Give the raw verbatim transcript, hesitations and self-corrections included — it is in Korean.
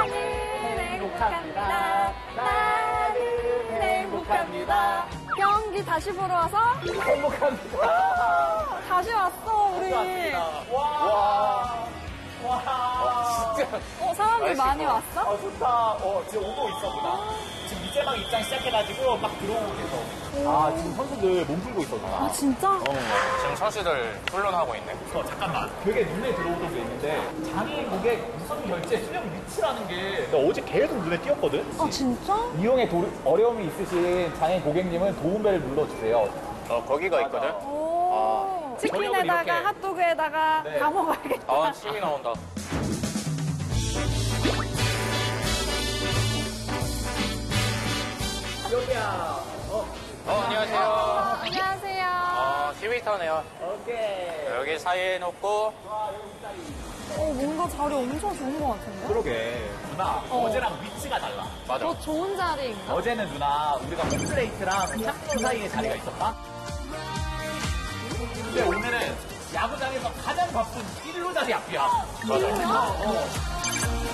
행복합니다. 나는 행복합니다. 경기 다시 보러 와서 행복합니다. 다시 왔어, 우리. 와. 와. 와. 진짜. 어, 사람들 많이 왔어? 어, 좋다. 어, 지금 오고 있어, 보다. 지금 이제 막 입장 시작해가지고 막 들어오고 계속. 아, 지금 선수들 몸 풀고 있어, 누나. 아, 진짜? 지금 선수들 훈련하고 있네. 어, 잠깐만. 되게 눈에 들어오던 게 있는데, 장애인 고객 무선 결제 수령 위치라는 게 나 어제 계속 눈에 띄었거든? 아, 진짜? 이용에 도, 어려움이 있으신 장애인 고객님은 도움벨을 눌러주세요. 어, 거기가 있거든. 오. 치킨에다가 이렇게. 핫도그에다가 네. 다 먹어야겠다. 아, 침이 나온다. 여기야. 어, 어, 안녕하세요. 어, 안녕하세요. 어, 시위터네요. 오케이. 여기 사이에 놓고. 어, 뭔가 자리 엄청 좋은 것 같은데? 그러게. 누나, 어. 어. 제랑 위치가 달라. 맞아. 더 좋은 자리인가? 어제는 누나, 우리가 홈플레이트랑 샷존 사이에 자리가 있었다? 근데 오늘은 야구장에서 가장 바쁜 일 루 자리 앞이야. 맞아. 그래요? 어.